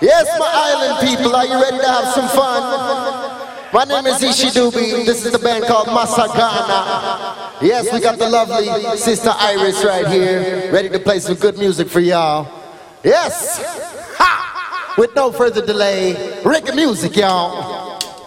Yes, my island people, are you ready to have some fun? My name is Ishidubi. This is the band called Masagana. Yes, we got the lovely Sister Iris right here, ready to play some good music for y'all. Yes! Ha! With no further delay, reggae music, y'all.